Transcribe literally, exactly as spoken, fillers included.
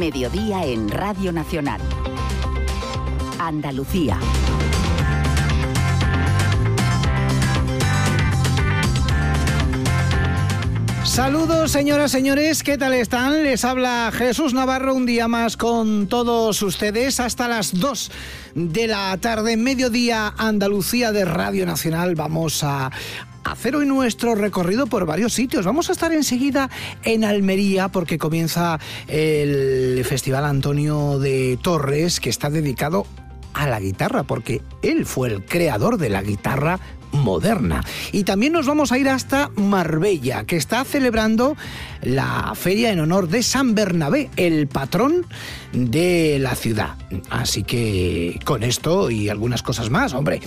Mediodía en Radio Nacional. Andalucía. Saludos, señoras, señores, ¿qué tal están? Les habla Jesús Navarro un día más con todos ustedes hasta las dos de la tarde, mediodía Andalucía de Radio Nacional. Vamos a hacer hoy nuestro recorrido por varios sitios. Vamos a estar enseguida en Almería porque comienza el Festival Antonio de Torres, que está dedicado a la guitarra, porque él fue el creador de la guitarra moderna. Y también nos vamos a ir hasta Marbella, que está celebrando la feria en honor de San Bernabé, el patrón de la ciudad. Así que con esto y algunas cosas más, hombre,